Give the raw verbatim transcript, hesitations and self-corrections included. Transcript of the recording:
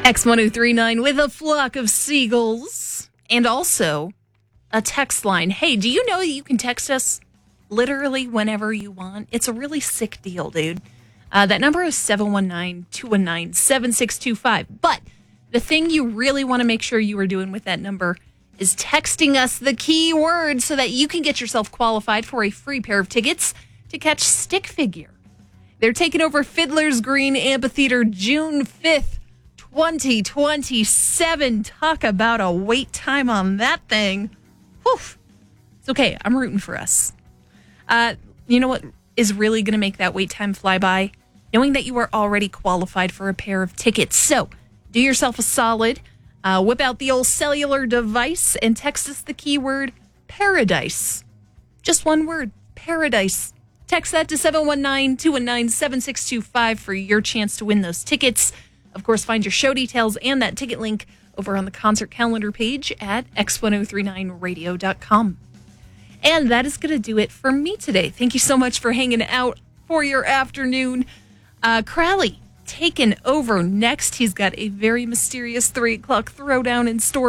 X ten thirty-nine with a flock of seagulls and also a text line. Hey, do you know that you can text us literally whenever you want? It's a really sick deal, dude. Uh, that number is seven one nine, two one nine, seven six two five. But the thing you really want to make sure you are doing with that number is texting us the key word so that you can get yourself qualified for a free pair of tickets to catch Stick Figure. They're taking over Fiddler's Green Amphitheater June fifth, twenty twenty-seven. Talk about a wait time on that thing. Whew. It's okay. I'm rooting for us. Uh, you know what is really going to make that wait time fly by? Knowing that you are already qualified for a pair of tickets. So do yourself a solid. Uh, whip out the old cellular device and text us the keyword paradise. Just one word, paradise. Text that to seven one nine, two one nine, seven six two five for your chance to win those tickets. Of course, find your show details and that ticket link over on the concert calendar page at x ten thirty-nine radio dot com. And that is going to do it for me today. Thank you so much for hanging out for your afternoon. Uh, Crowley taking over next. He's got a very mysterious three o'clock throwdown in store.